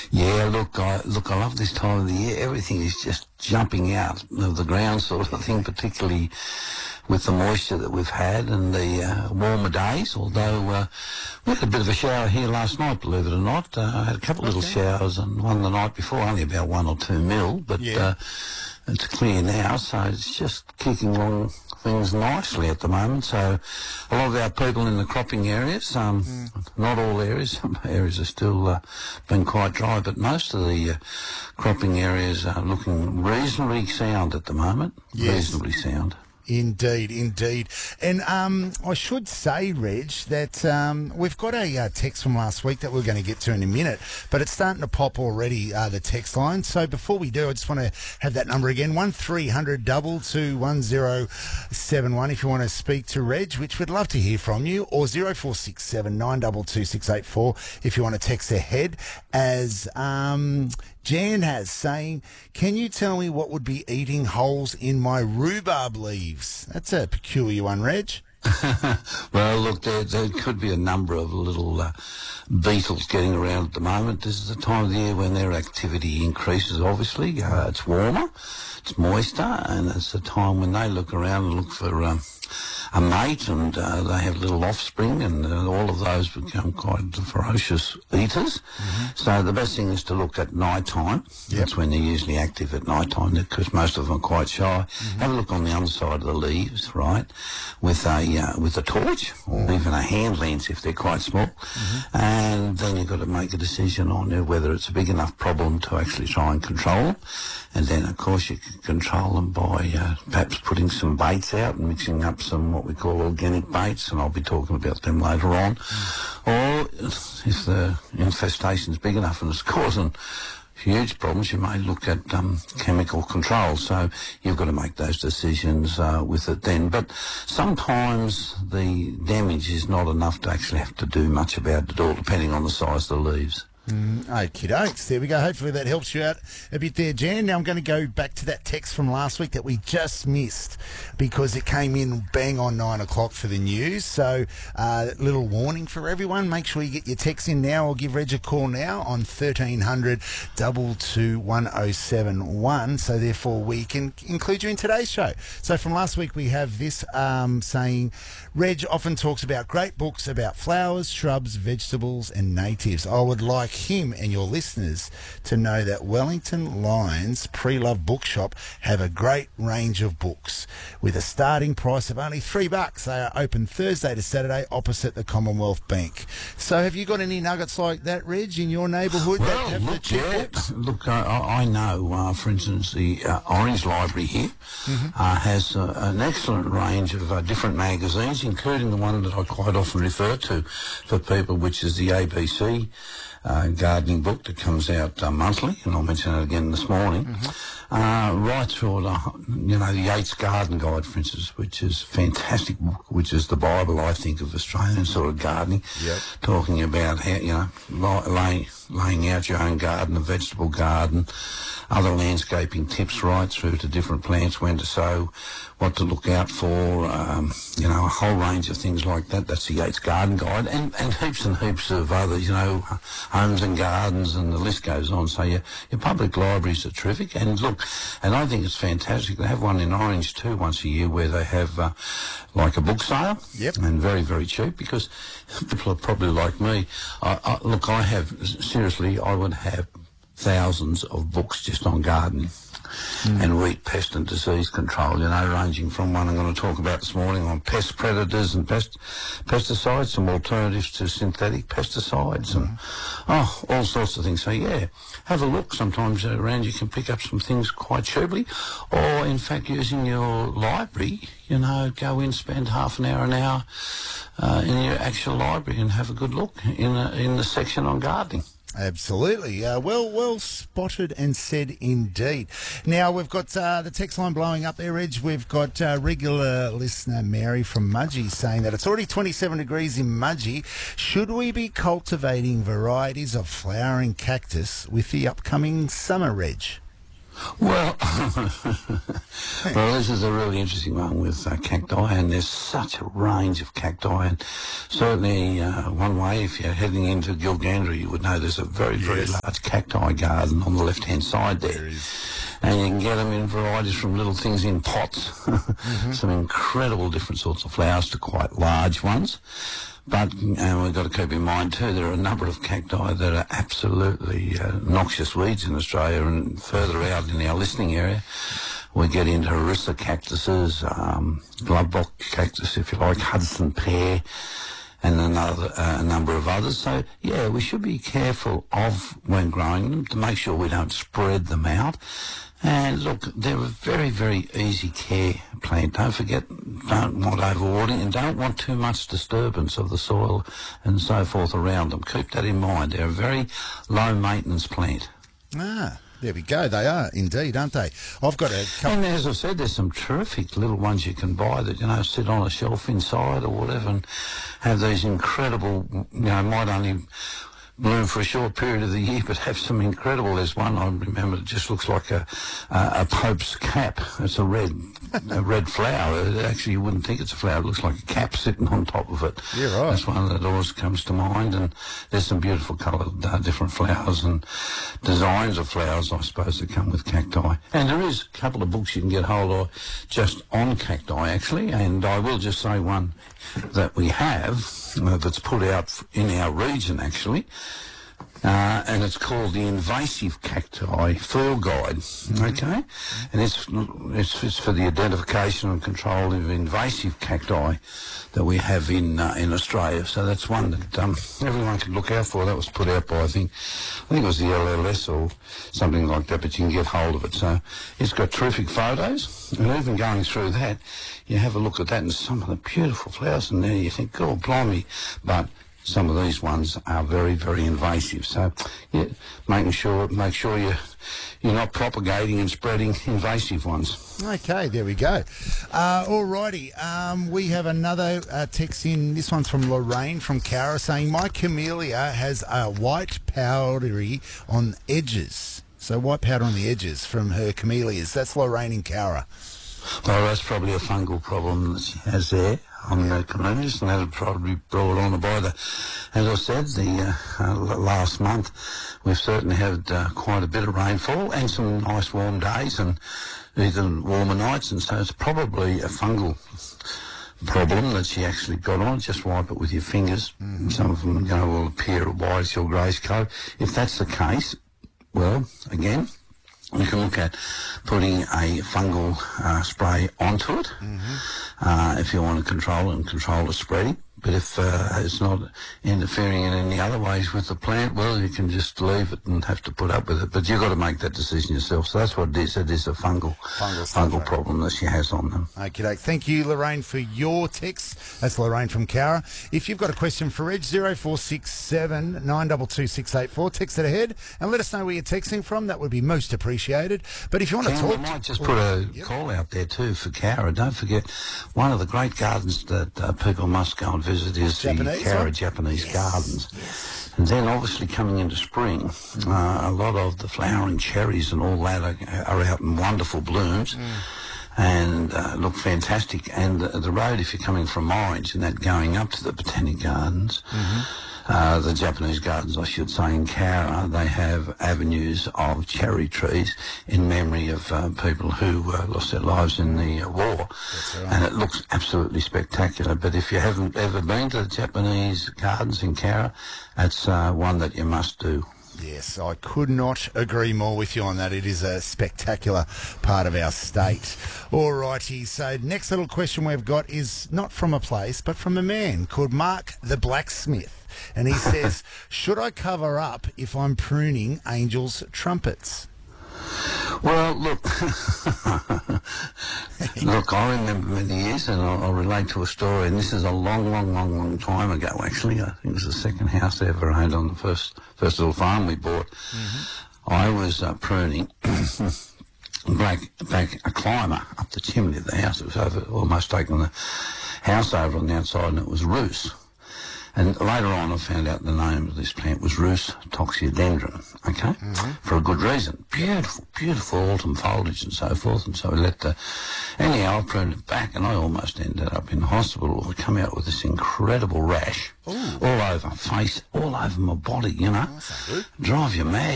Yeah, I love this time of the year. Everything is just jumping out of the ground, sort of thing, particularly with the moisture that we've had and the warmer days. Although we had a bit of a shower here last night, believe it or not. I had a couple of little showers and one the night before, only about 1 or 2 mil, but it's clear now, so it's just kicking along things nicely at the moment. So a lot of our people in the cropping areas, not all areas, some areas are still been quite dry, but most of the cropping areas are looking reasonably sound at the moment. Yes. Reasonably sound. Indeed, indeed. And I should say, Reg, that we've got a text from last week that we're going to get to in a minute, but it's starting to pop already, the text line. So before we do, I just want to have that number again, 1300 222 1071 if you want to speak to Reg, which we'd love to hear from you, or 0467 922 684 if you want to text ahead, as Jan has, saying, can you tell me what would be eating holes in my rhubarb leaves? That's a peculiar one, Reg. Well, look, there could be a number of little beetles getting around at the moment. This is the time of the year when their activity increases, obviously. It's warmer, it's moister, and it's the time when they look around and look for a mate, and they have little offspring, and all of those become quite ferocious eaters. Mm-hmm. So the best thing is to look at night time. Yep. That's when they're usually active, at night time, because most of them are quite shy. Mm-hmm. Have a look on the underside of the leaves, right, with a torch, or even a hand lens if they're quite small. Mm-hmm. And then you've got to make a decision on whether it's a big enough problem to actually try and control them. And then, of course, you can control them by perhaps putting some baits out and mixing up some what we call organic baits, and I'll be talking about them later on. Or if the infestation's big enough and it's causing huge problems, you may look at chemical control. So you've got to make those decisions with it then. But sometimes the damage is not enough to actually have to do much about it at all, depending on the size of the leaves. Okie dokes. There we go. Hopefully that helps you out a bit there, Jan. Now I'm going to go back to that text from last week that we just missed because it came in bang on 9 o'clock for the news. So little warning for everyone. Make sure you get your text in now or give Reg a call now on 1300 222 1071. So therefore we can include you in today's show. So from last week we have this saying, Reg often talks about great books about flowers, shrubs, vegetables and natives. I would like him and your listeners to know that Wellington Lions Pre-Love Bookshop have a great range of books with a starting price of only $3. They are open Thursday to Saturday opposite the Commonwealth Bank. So have you got any nuggets like that, Reg, in your neighbourhood that have the cheap books? Look, I know, for instance, the Orange Library here has an excellent range of different magazines, including the one that I quite often refer to for people, which is the ABC gardening book that comes out monthly, and I'll mention it again this morning, right through the Yates Garden Guide, for instance, which is a fantastic book, which is the Bible, I think, of Australian sort of gardening, talking about how, laying out your own garden, a vegetable garden, other landscaping tips right through to different plants, when to sow, what to look out for, a whole range of things like that. That's the Yates Garden Guide, and heaps of others, homes and gardens, and the list goes on. So your public libraries are terrific, and look, and I think it's fantastic. They have one in Orange too once a year where they have like a book sale, and very, very cheap, because people are probably like me. I would have thousands of books just on gardening and wheat pest and disease control, ranging from one I'm going to talk about this morning on pest predators and pesticides, some alternatives to synthetic pesticides, and all sorts of things. So have a look. Sometimes around you can pick up some things quite cheaply, or in fact using your library, go in, spend half an hour in your actual library and have a good look in the section on gardening. Absolutely. Well spotted and said indeed. Now, we've got the text line blowing up there, Reg. We've got regular listener Mary from Mudgee saying that it's already 27 degrees in Mudgee. Should we be cultivating varieties of flowering cactus with the upcoming summer, Reg? Well, well, this is a really interesting one with cacti, and there's such a range of cacti. And certainly, one way, if you're heading into Gilgandra, you would know there's a very, very large cacti garden on the left-hand side there. And you can get them in varieties from little things in pots, some incredible different sorts of flowers to quite large ones. But we've got to keep in mind too, there are a number of cacti that are absolutely noxious weeds in Australia, and further out in our listening area, we get into harissa cactuses, glovebok cactus, if you like, Hudson pear, and a number of others. So, yeah, we should be careful of when growing them to make sure we don't spread them out. And look, they're a very, very easy care plant. Don't forget, don't want overwatering and don't want too much disturbance of the soil and so forth around them. Keep that in mind. They're a very low maintenance plant. Ah, there we go. They are indeed, aren't they? I've got a couple. And as I said, there's some terrific little ones you can buy that, sit on a shelf inside or whatever and have these incredible, might only bloom for a short period of the year, but have some incredible. There's one I remember that just looks like a Pope's cap. It's a red flower. Actually, you wouldn't think it's a flower. It looks like a cap sitting on top of it. Yeah, right. That's one that always comes to mind. And there's some beautiful coloured different flowers and designs of flowers, I suppose, that come with cacti. And there is a couple of books you can get hold of just on cacti, actually. And I will just say one that we have that's put out in our region, actually, and it's called the Invasive Cacti Field Guide, okay? And it's for the identification and control of invasive cacti that we have in Australia. So that's one that everyone can look out for. That was put out by, I think it was the LLS or something like that, but you can get hold of it. So it's got terrific photos, and even going through that, you have a look at that and some of the beautiful flowers in there, you think, God blimey, but some of these ones are very, very invasive. So, yeah, make sure you're not propagating and spreading invasive ones. Okay, there we go. All righty. We have another text in. This one's from Lorraine from Cowra saying, my camellia has a white powdery on edges. So white powder on the edges from her camellias. That's Lorraine in Cowra. Well, that's probably a fungal problem that she has there on the camellias, and that'll probably be brought on by as I said, the last month we've certainly had quite a bit of rainfall and some nice warm days and even warmer nights, and so it's probably a fungal problem that she actually got on. Just wipe it with your fingers. Some of them, will appear white or greyish coat. If that's the case, well, again, you can look at putting a fungal spray onto it if you want to control it and control the spreading. But if it's not interfering in any other ways with the plant, well, you can just leave it and have to put up with it. But you've got to make that decision yourself. So that's what it is. It is a fungal problem that she has on them. Okay, thank you, Lorraine, for your text. That's Lorraine from Cowra. If you've got a question for Reg, 0467 922 684, text it ahead and let us know where you're texting from. That would be most appreciated. But if you want to talk... I might just put a call out there too for Cowra. Don't forget, one of the great gardens that people must go and visit is the Cowra Japanese Gardens. Yes. And then obviously coming into spring, a lot of the flowering cherries and all that are out in wonderful blooms and look fantastic. And the road, if you're coming from Orange and that going up to the Botanic Gardens, the Japanese Gardens, I should say, in Cowra, they have avenues of cherry trees in memory of people who lost their lives in the war. That's right. And it looks absolutely spectacular. But if you haven't ever been to the Japanese Gardens in Cowra, that's one that you must do. Yes, I could not agree more with you on that. It is a spectacular part of our state. All righty, so next little question we've got is not from a place, but from a man called Mark the Blacksmith. And he says, should I cover up if I'm pruning Angel's trumpets? Well, look, I remember many years, and I'll relate to a story, and this is a long time ago, actually. I think it was the second house I ever owned on the first little farm we bought. I was pruning back a climber up the chimney of the house. It was almost taking the house over on the outside, and it was Roos. And later on, I found out the name of this plant was Rhus toxidendron, okay, for a good reason. Beautiful, beautiful autumn foliage and so forth. And so we let anyhow, I pruned it back, and I almost ended up in hospital. I come out with this incredible rash all over my face, all over my body, you know. That's not good. Drive you mad.